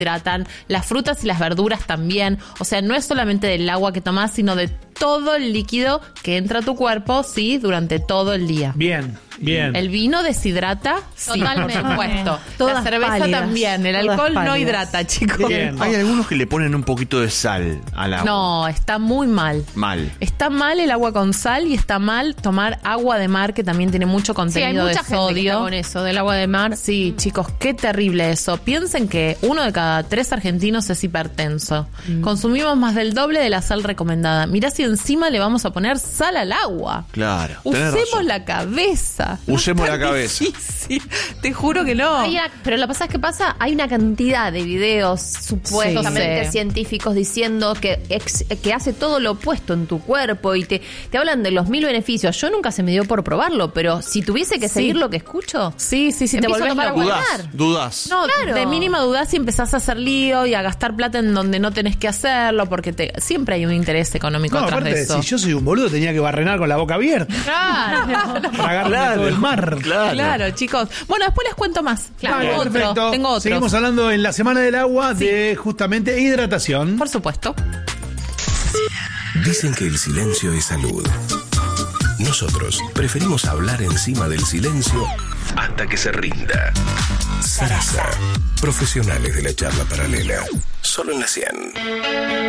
hidratan, las frutas y las verduras también. O sea, no es solamente del agua que tomás, sino de todo el líquido que entra a tu cuerpo, sí, durante todo el día. Bien. El vino deshidrata, sí, por supuesto. La cerveza pálidas, también. El alcohol no hidrata, chicos. Bien. Hay algunos que le ponen un poquito de sal al agua. No, está muy mal. Mal. Está mal el agua con sal y está mal tomar agua de mar, que también tiene mucho contenido de gente que está sodio. con eso, del agua de mar. Sí, chicos, qué terrible eso. Piensen que 1 de cada 3 argentinos es hipertenso. Consumimos más del doble de la sal recomendada. Mirá si encima le vamos a poner sal al agua. Claro. tenés Usemos razón. la cabeza. Usemos No la es tan cabeza. difícil. Te juro que no. Pero lo que pasa es que hay una cantidad de videos supuestamente Sí. científicos diciendo que hace todo lo opuesto en tu cuerpo y te hablan de los 1000 beneficios. Yo nunca se me dio por probarlo, pero si tuviese que seguir lo que escucho, Sí, te empiezo a volvés tomar loco. agua de Dudás. mar. Dudás. No, Claro. de mínima dudás y empezás a hacer lío y a gastar plata en donde no tenés que hacerlo, porque siempre hay un interés económico No, atrás de aparte, eso. si yo soy un boludo, tenía que barrenar con la boca abierta. Claro. Tragarme todo el mar. Claro, chicos. Bueno, después les cuento más. Vale, perfecto. Tengo otro. Seguimos hablando en la Semana del Agua de justamente hidratación. Por supuesto. Dicen que el silencio es salud. Nosotros preferimos hablar encima del silencio hasta que se rinda. Sarasa, profesionales de la charla paralela. Solo en la 100.